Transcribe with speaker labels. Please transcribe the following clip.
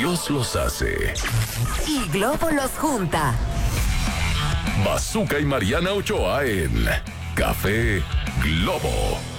Speaker 1: Dios los hace.
Speaker 2: Y Globo los junta.
Speaker 1: Bazooka y Mariana Ochoa en Café Globo.